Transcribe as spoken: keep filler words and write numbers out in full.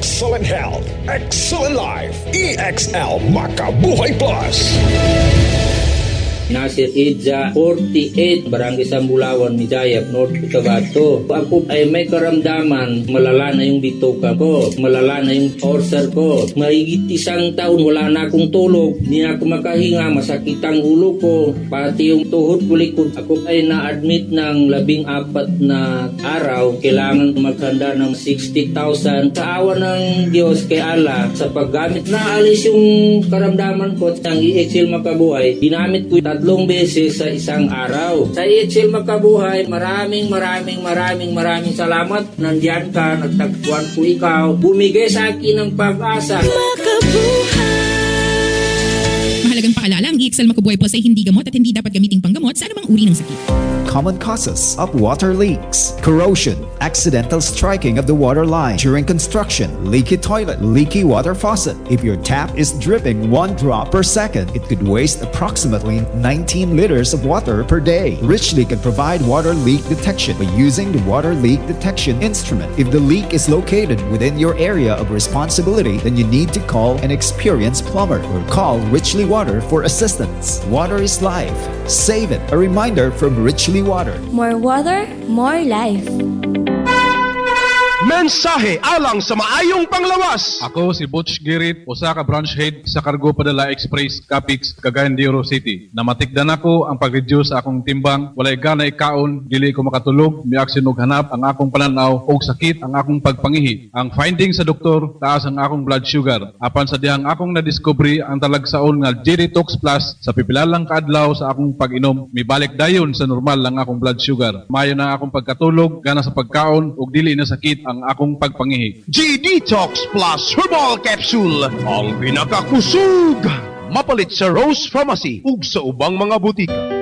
Excellent health, excellent life. E X L Makabuhay Plus. Nasir Idza, forty-eight, Barangay Sambulawan, Mijayap, North Cotabato. Ako ay may karamdaman, malala na yung bituka ko, malala na yung ulcer ko. Mahigit isang taon, wala na akong tulog, hindi na ako makahinga, masakit ang ulo ko, pati yung tuhod ko likod. Ako ay na-admit ng labing apat na araw, kailangan maghanda ng sixty thousand. Sa awa ng Diyos kay Allah, sa paggamit, naalis yung karamdaman ko ng E X L Makabuhay, dinamit ko tatlong beses sa isang araw. Sa E X L Makabuhay, maraming maraming maraming maraming salamat. Nandiyan ka, nagtagpuan ko ikaw, bumigay sa akin ng pag-asa. Mahalagang paalala, ang E X L Makabuhay Plus ay hindi gamot at hindi dapat gamiting panggamot sa anumang uri ng sakit. Common causes of water leaks: corrosion, accidental striking of the water line during construction, leaky toilet, leaky water faucet. If your tap is dripping one drop per second, it could waste approximately nineteen liters of water per day. Richly can provide water leak detection by using the water leak detection instrument. If the leak is located within your area of responsibility, then you need to call an experienced plumber or call Richly Water for assistance. Water is life. Save it. A reminder from Richly Water. More water, more life. Mensahe alang sa maayong panglawas. Ako si Butch Girit, usa ka branch head sa Cargo Padala Express, Capix, Cagayan de Oro City. Namatikdan ako ang pag-reduce sa akong timbang, walay gana ikaon, dili ko makatulog, miaksin og hanap ang akong pananaw og sakit ang akong pagpangihi. Ang finding sa doktor, taas ang akong blood sugar. Apan sa dihang akong nadiscovery ang talagsaon nga G-Detox Plus sa pipilalang kaadlaw sa akong pag-inom, mibalik dayon sa normal lang akong blood sugar. Mayo na akong pagkatulog, gana sa pagkaon ug dili na sakit ang akong pagpangihi. G-Detox Plus Herbal Capsule, ang pinakakusog. Mapalit sa Rose Pharmacy ug sa ubang mga butika.